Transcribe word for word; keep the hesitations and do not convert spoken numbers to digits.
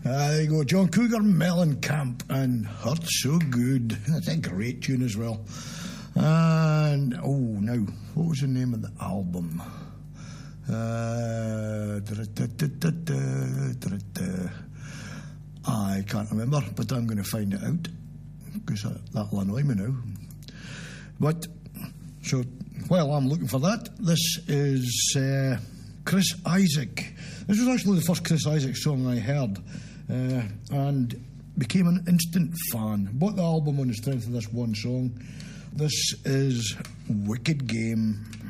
There you go, John Cougar Mellencamp and Hurt So Good. That's a great tune as well. And, oh, now, what was the name of the album? Uh, I can't remember, but I'm going to find it out, because that'll annoy me now. But, so, while I'm looking for that, this is uh, Chris Isaak. This was actually the first Chris Isaak song I heard, uh, and became an instant fan. Bought the album on the strength of this one song. This is Wicked Game.